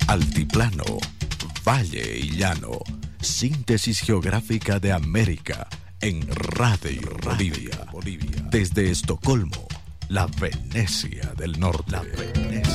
altiplano, valle y llano. Síntesis geográfica de América en Radio Bolivia. Desde Estocolmo, la Venecia del Norte.